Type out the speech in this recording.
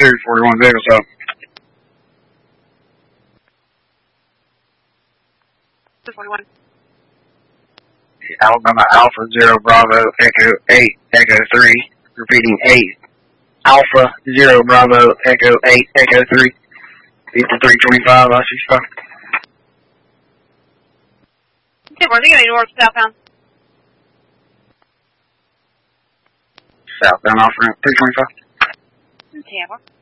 2, 41 vehicles up. Alabama Alpha 0 Bravo Echo 8 Echo 3. Repeating 8 Alpha 0 Bravo Echo 8 Echo 3. 5325 last 65. Okay, we're going north, southbound. Southbound off ramp 325. Tampa.